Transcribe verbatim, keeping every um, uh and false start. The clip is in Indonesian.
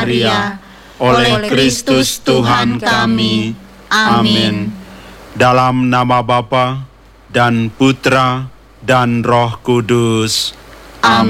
Maria, oleh Kristus Tuhan kami. Amin. Dalam nama Bapa dan Putra dan Roh Kudus. Amin.